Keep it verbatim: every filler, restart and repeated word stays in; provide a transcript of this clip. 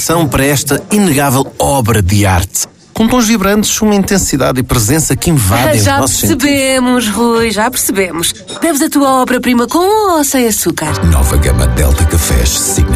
atenção para esta inegável obra de arte. Com tons vibrantes, uma intensidade e presença que invadem Já os nossos sentidos. percebemos, Rui, já percebemos. Deves a tua obra-prima com ou sem açúcar? Nova gama Delta Cafés Signature.